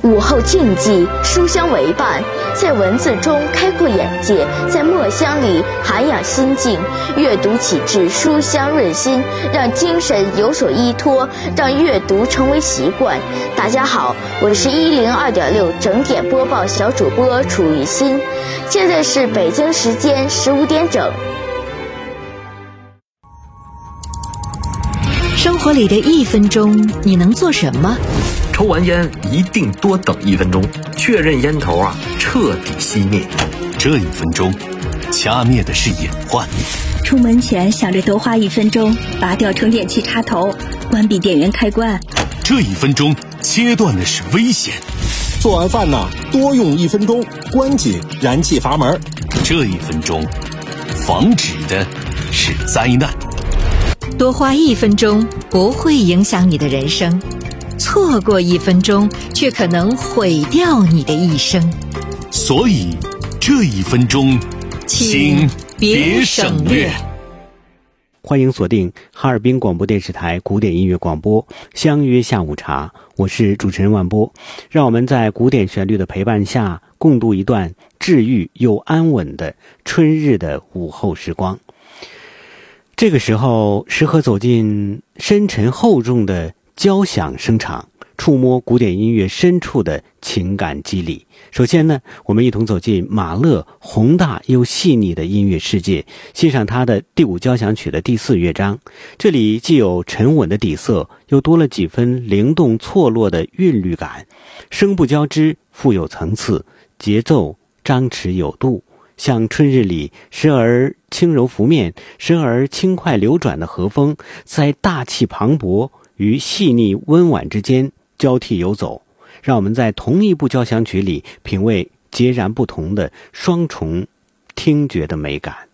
午后静寂，书香为伴，在文字中开阔眼界，在墨香里涵养心境。阅读启智，书香润心，让精神有所依托，让阅读成为习惯。大家好，我是102.6整点播报小主播楚雨欣，现在是北京时间15点整。 生活里的1分钟，你能做什么？ 抽完烟一定多等1分钟，确认烟头彻底熄灭。 这1分钟，掐灭的是隐患。 出门前想着多花1分钟，拔掉充电器插头，关闭电源开关。 这1分钟，切断的是危险。 做完饭多用1分钟，关紧燃气阀门。 这1分钟，防止的是灾难。 多花1分钟不会影响你的人生，错过1分钟却可能毁掉你的一生。 所以这1分钟，请别省略。 欢迎锁定哈尔滨广播电视台古典音乐广播，相约下午茶，我是主持人万波。让我们在古典旋律的陪伴下，共度一段治愈又安稳的春日的午后时光。这个时候适合走进深沉厚重的交响声场，触摸古典音乐深处的情感肌理。首先呢，我们一同走进马勒宏大又细腻的音乐世界，欣赏他的第5交响曲的第4乐章。这里既有沉稳的底色，又多了几分灵动错落的韵律感，声部交织，富有层次，节奏张弛有度，像春日里时而轻柔拂面，时而轻快流转的和风，在大气磅礴与细腻温婉之间交替游走，让我们在同一部交响曲里品味截然不同的双重听觉的美感。